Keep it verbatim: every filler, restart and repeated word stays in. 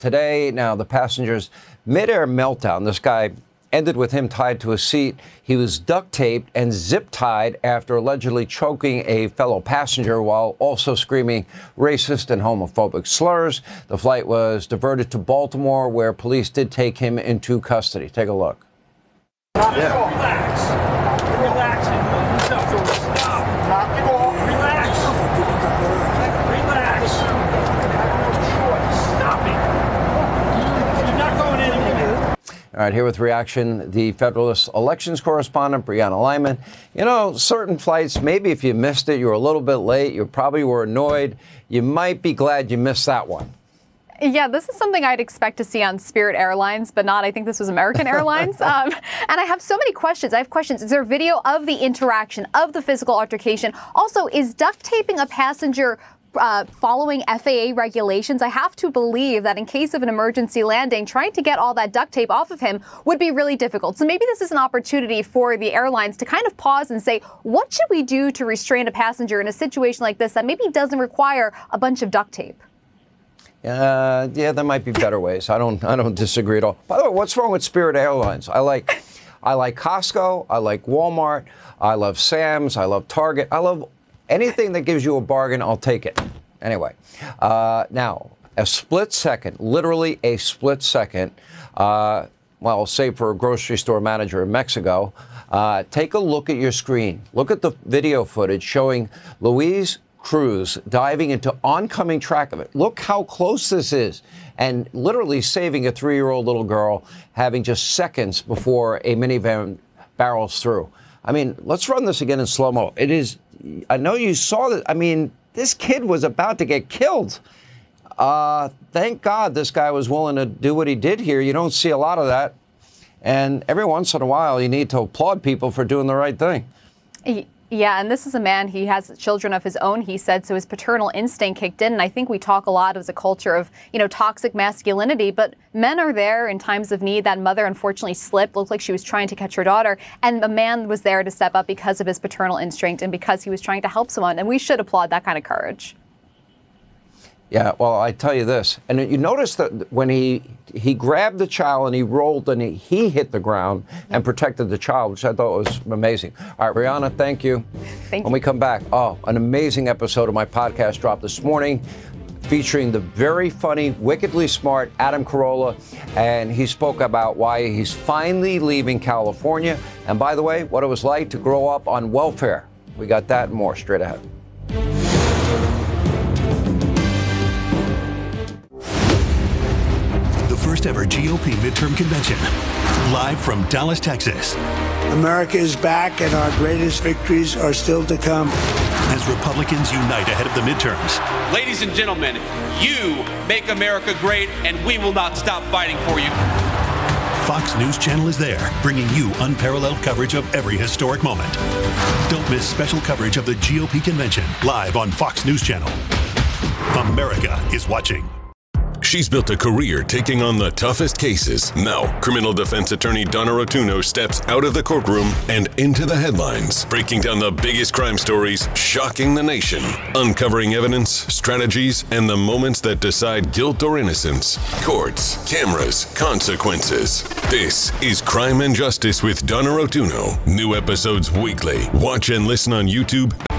today. Now, the passenger's midair meltdown. This guy ended with him tied to a seat. He was duct taped and zip tied after allegedly choking a fellow passenger while also screaming racist and homophobic slurs. The flight was diverted to Baltimore, where police did take him into custody. Take a look. Yeah. Relax. Relax. Stop. Stop. Relax. Relax. Stop it. You're not going anywhere. All right, here with reaction, the Federalist elections correspondent, Brianna Lyman. You know, certain flights, maybe if you missed it, you were a little bit late, you probably were annoyed. You might be glad you missed that one. Yeah, this is something I'd expect to see on Spirit Airlines, but not. I think this was American Airlines. Um, and I have so many questions. I have questions. Is there video of the interaction, of the physical altercation? Also, is duct taping a passenger uh, following F A A regulations? I have to believe that in case of an emergency landing, trying to get all that duct tape off of him would be really difficult. So maybe this is an opportunity for the airlines to kind of pause and say, what should we do to restrain a passenger in a situation like this that maybe doesn't require a bunch of duct tape? Uh, yeah, there might be better ways. I don't, I don't disagree at all. By the way, what's wrong with Spirit Airlines? I like, I like Costco. I like Walmart. I love Sam's. I love Target. I love anything that gives you a bargain. I'll take it. Anyway, uh, now a split second, literally a split second. Uh, well, say for a grocery store manager in Mexico, uh, take a look at your screen. Look at the video footage showing Louise Cruz diving into oncoming track of it. Look how close this is, and literally saving a three-year-old little girl, having just seconds before a minivan barrels through. I mean, let's run this again in slow-mo. It is, I know you saw that. I mean, this kid was about to get killed. Uh, thank God this guy was willing to do what he did here. You don't see a lot of that. And every once in a while, you need to applaud people for doing the right thing. Yeah, and this is a man, he has children of his own, he said, so his paternal instinct kicked in. And I think we talk a lot as a culture of, you know, toxic masculinity, but men are there in times of need. That mother unfortunately slipped, looked like she was trying to catch her daughter, and a man was there to step up because of his paternal instinct and because he was trying to help someone. And we should applaud that kind of courage. Yeah, well, I tell you this, and you notice that when he he grabbed the child and he rolled and he, he hit the ground and protected the child, which I thought was amazing. All right, Brianna, thank you. Thank you. When we come back, oh, an amazing episode of my podcast dropped this morning featuring the very funny, wickedly smart Adam Carolla, and he spoke about why he's finally leaving California, and by the way, what it was like to grow up on welfare. We got that and more straight ahead. First ever G O P midterm convention, live from Dallas, Texas. America is back and our greatest victories are still to come. As Republicans unite ahead of the midterms. Ladies and gentlemen, you make America great and we will not stop fighting for you. Fox News Channel is there, bringing you unparalleled coverage of every historic moment. Don't miss special coverage of the G O P convention, live on Fox News Channel. America is watching. She's built a career taking on the toughest cases. Now, criminal defense attorney Donna Rotuno steps out of the courtroom and into the headlines, breaking down the biggest crime stories, shocking the nation, uncovering evidence, strategies, and the moments that decide guilt or innocence. Courts, cameras, consequences. This is Crime and Justice with Donna Rotuno. New episodes weekly. Watch and listen on YouTube